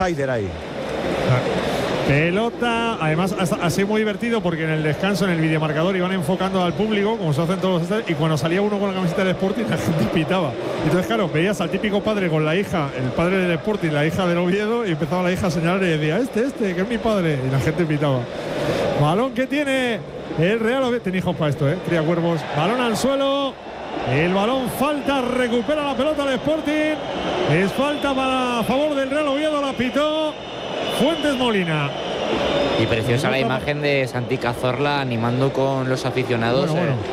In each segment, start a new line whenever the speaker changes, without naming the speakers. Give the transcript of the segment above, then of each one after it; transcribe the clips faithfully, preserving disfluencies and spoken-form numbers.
Aider ahí.
Pelota, además ha sido muy divertido porque en el descanso, en el videomarcador, iban enfocando al público, como se hacen todos los estadios, y cuando salía uno con la camiseta del Sporting, la gente pitaba. Entonces, claro, veías al típico padre con la hija, el padre del Sporting, la hija del Oviedo, y empezaba la hija a señalar y decía, este, este, que es mi padre, y la gente pitaba. Balón que tiene el Real Oviedo. Tiene hijos para esto, ¿eh? Cría cuervos. Balón al suelo. El balón falta, recupera la pelota del Sporting. Es falta para a favor del Real Oviedo, la pitó Fuentes Molina.
Y preciosa la imagen de Santi Cazorla animando con los aficionados bueno, bueno.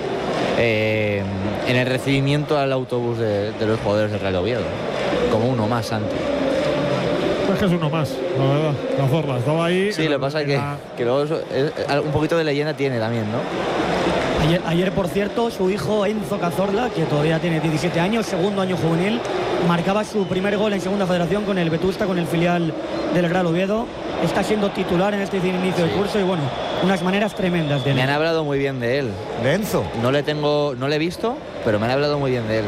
Eh, eh, en el recibimiento al autobús de, de los jugadores del Real Oviedo. Como uno más, Santi.
Pues que es uno más, la verdad. Cazorla estaba ahí.
Sí, lo que pasa es que, que luego es, es, un poquito de leyenda tiene también, ¿no?
Ayer, ayer, por cierto, su hijo Enzo Cazorla, que todavía tiene diecisiete años, segundo año juvenil, marcaba su primer gol en Segunda Federación con el Vetusta, con el filial del Real Oviedo. Está siendo titular en este inicio sí. del curso y bueno, unas maneras tremendas de él.
Me han hablado muy bien de él.
¿De Enzo?
No le tengo, no le he visto, pero me han hablado muy bien de él.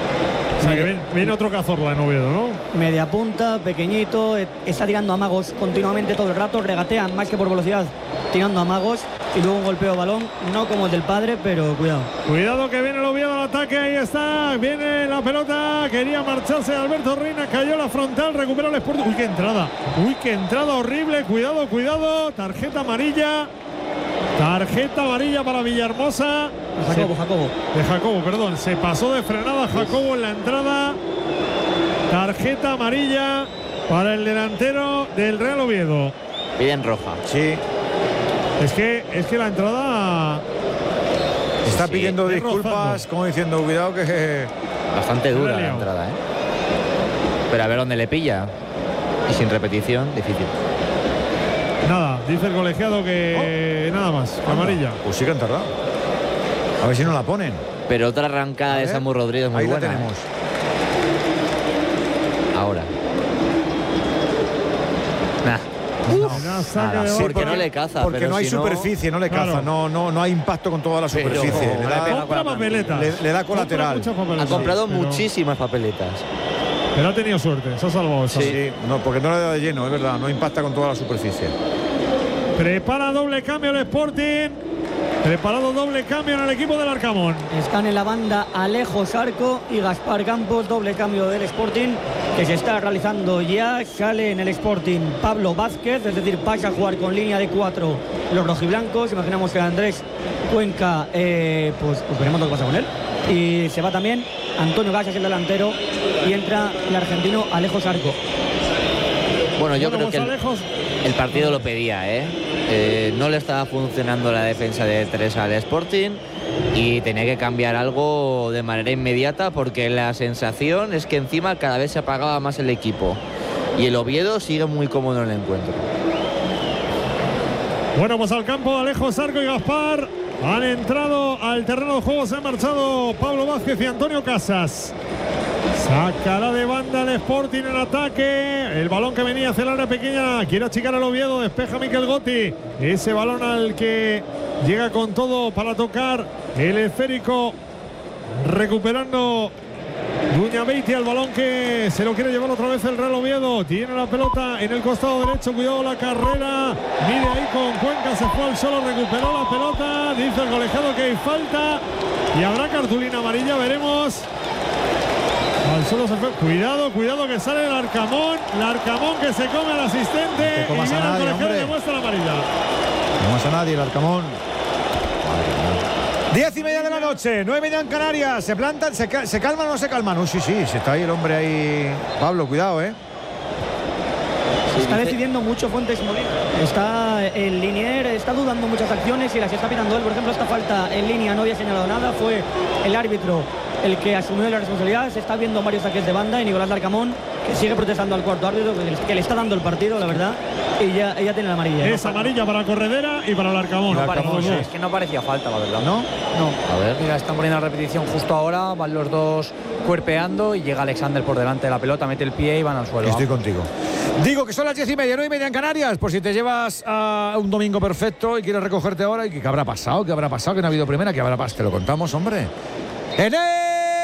O sea, que viene, viene otro Cazorla en Oviedo, ¿no?
Media punta, pequeñito, está tirando amagos continuamente todo el rato, regatea más que por velocidad, tirando amagos y luego un golpeo balón, no como el del padre, pero cuidado.
Cuidado que viene el Oviedo al ataque, ahí está, viene la pelota, quería marcharse Alberto Reina, cayó la frontal, recupera el Sporting. Uy, qué entrada, uy, qué entrada horrible, cuidado, cuidado, tarjeta amarilla. Tarjeta amarilla para Villahermosa.
De Jacobo, Jacobo.
De Jacobo, perdón. Se pasó de frenada Jacobo en la entrada. Tarjeta amarilla para el delantero del Real Oviedo.
Piden roja.
Sí.
Es que, es que la entrada...
Está
sí,
pidiendo disculpas, rozando. Como diciendo, cuidado que...
Bastante dura la entrada, ¿eh? Pero a ver dónde le pilla. Y sin repetición, difícil.
Nada, dice el colegiado que oh. nada más, que amarilla.
Pues sí que han tardado. A ver si no la ponen.
Pero otra arrancada de Samu Rodríguez muy
ahí
buena.
La tenemos.
¿Eh? Ahora. Nah.
No, nada,
sí, porque, porque no le caza.
Porque
pero
no hay
si
superficie, no, no le caza,
claro.
no, no, no hay impacto con toda la superficie.
Pero,
le, da,
compra papeletas.
Le, le da colateral.
Ha comprado
pero...
muchísimas papeletas.
Pero ha tenido suerte, se ha salvado eso.
Sí, sí, no, porque no le da de lleno, es verdad, no impacta con toda la superficie.
Prepara doble cambio el Sporting. Preparado doble cambio en el equipo del Arcamón.
Están en la banda Alejo Sarco y Gaspar Campos, doble cambio del Sporting que se está realizando ya. Sale en el Sporting Pablo Vázquez, es decir, pasa a jugar con línea de cuatro los rojiblancos. Imaginamos que Andrés Cuenca, eh, pues, pues veremos lo que pasa con él. Y se va también Antonio Gasas, el delantero, y entra el argentino Alejo Sarco.
Bueno, yo
bueno,
creo que el,
Alejos...
el partido lo pedía, ¿eh? Eh, no le estaba funcionando la defensa de tres al Sporting y tenía que cambiar algo de manera inmediata porque la sensación es que encima cada vez se apagaba más el equipo y el Oviedo sigue muy cómodo en el encuentro.
Bueno, pues al campo Alejo Sarco y Gaspar han entrado al terreno de juego, se han marchado Pablo Vázquez y Antonio Casas. Sacará de banda el Sporting en ataque. El balón que venía hacia el área pequeña. Quiere achicar al Oviedo. Despeja Miquel Gotti. Ese balón al que llega con todo para tocar el esférico. Recuperando Duñabeiti al balón que se lo quiere llevar otra vez el Real Oviedo. Tiene la pelota en el costado derecho. Cuidado la carrera. Mide ahí con Cuenca. Se fue al solo. Recuperó la pelota. Dice el colegiado que hay falta. Y habrá cartulina amarilla. Veremos. Al suelo se fue. Cuidado, cuidado que sale el Arcamón. El Arcamón que se come al asistente.
No
y viene el colegiado y demuestra la amarilla.
No pasa nadie el Arcamón. Diez y media de la noche, nueve y media en Canarias. Se plantan, se, cal se calman o no se calman. Uh, sí, sí, se está ahí el hombre ahí. Pablo, cuidado, eh.
Se está decidiendo mucho Fuentes Molina. Está el Linier, está dudando muchas acciones y las está pitando él. Por ejemplo, esta falta en línea no había señalado nada. Fue el árbitro el que asumió la responsabilidad. Se está viendo varios saques de banda y Nicolás Larcamón, que sigue protestando al cuarto árbitro, que, que le está dando el partido, la verdad. Y ya ella tiene la amarilla.
Es ¿no? amarilla para Corredera y para el Arcamón.
No parecía, es que no parecía falta, la verdad.
¿No?
No.
A ver.
Mira, están poniendo la repetición justo ahora. Van los dos cuerpeando y llega Alexander por delante de la pelota, mete el pie y van al suelo.
Estoy contigo. Digo que son las diez y media, nueve y media en Canarias. Por si te llevas a un domingo perfecto y quieres recogerte ahora. ¿Y qué habrá pasado? ¿Qué habrá pasado? ¿Que no ha habido primera? ¿Qué habrá pasado? Te lo contamos, hombre. En el